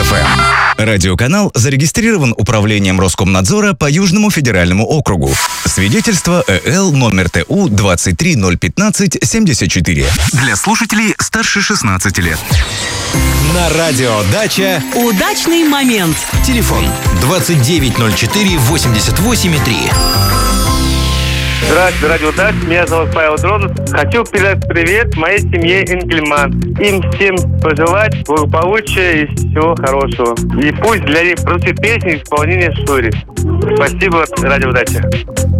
FM. Радиоканал зарегистрирован Управлением Роскомнадзора по Южному федеральному округу. Свидетельство ЭЛ номер ТУ 2301574. Для слушателей старше 16 лет. На радио «Дача» удачный момент. Телефон 2904-88,3. Здравствуйте, радио «Дача». Меня зовут Павел Дронов. Хочу передать привет моей семье Энгельман. Им всем пожелать благополучия и всего хорошего. И пусть для них прозвучит песня исполнения Шури. Спасибо, радио «Дача».